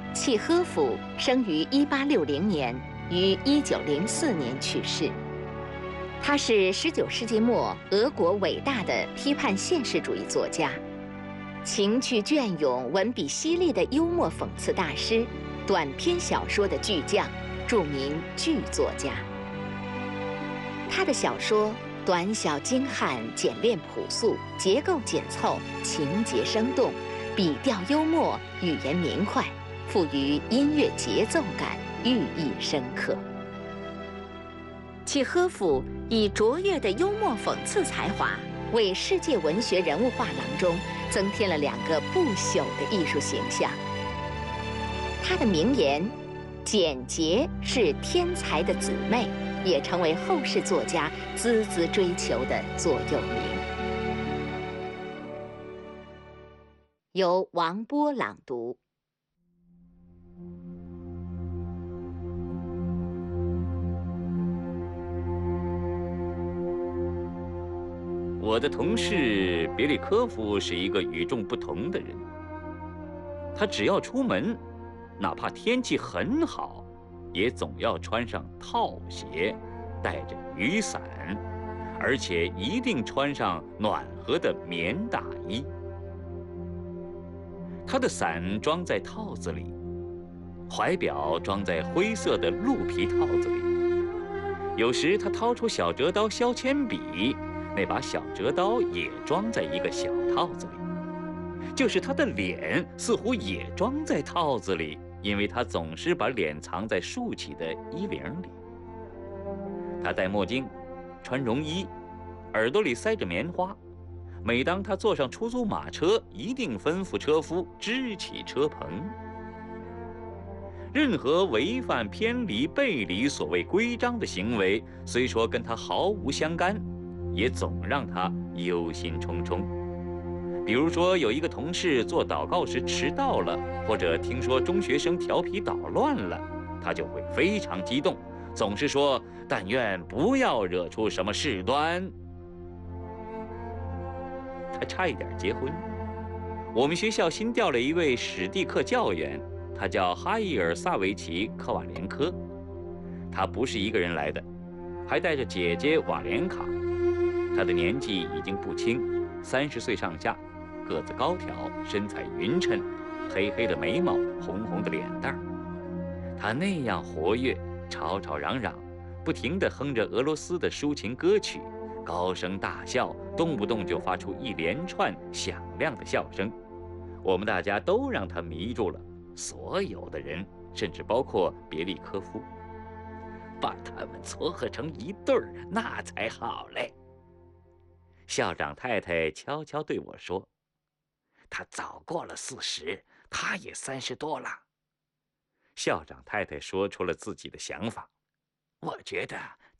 契诃夫生于1860年，于1904年去世。他是19世纪末俄国伟大的批判现实主义作家，情趣隽永、文笔犀利的幽默讽刺大师，短篇小说的巨匠，著名剧作家。他的小说短小精悍、简练朴素，结构紧凑，情节生动，笔调幽默，语言明快，富于音乐节奏感，寓意深刻。契诃夫以卓越的幽默讽刺才华，为世界文学人物画廊中增添了2个不朽的艺术形象。他的名言“简洁是天才的姊妹”也成为后世作家孜孜追求的座右铭。由王波朗读。 我的同事别利科夫是一个与众不同的人。他只要出门，哪怕天气很好，也总要穿上套鞋，带着雨伞，而且一定穿上暖和的棉大衣。他的伞装在套子里，怀表装在灰色的鹿皮套子里。有时他掏出小折刀削铅笔，那把小折刀也装在一个小套子里。就是他的脸似乎也装在套子里，因为他总是把脸藏在竖起的衣领里。他戴墨镜，穿绒衣，耳朵里塞着棉花。每当他坐上出租马车，一定吩咐车夫支起车棚。任何违反、偏离、背离所谓规章的行为，虽说跟他毫无相干，也总让他忧心忡忡。比如说，有一个同事做祷告时迟到了，或者听说中学生调皮捣乱了，他就会非常激动，总是说：“但愿不要惹出什么事端。”他差一点结婚。我们学校新调了一位史蒂克教员，他叫哈伊尔·萨维奇·科瓦连科。他不是一个人来的，还带着姐姐瓦连卡。他的年纪已经不轻，30岁上下，个子高挑，身材匀称，黑黑的眉毛，红红的脸蛋儿。他那样活跃，吵吵嚷嚷，不停地哼着俄罗斯的抒情歌曲，高声大笑，动不动就发出一连串响亮的笑声。我们大家都让他迷住了，所有的人，甚至包括别利科夫。把他们撮合成一对儿，那才好嘞。校长太太悄悄对我说：“他早过了40，他也30多了。”校长太太说出了自己的想法，我觉得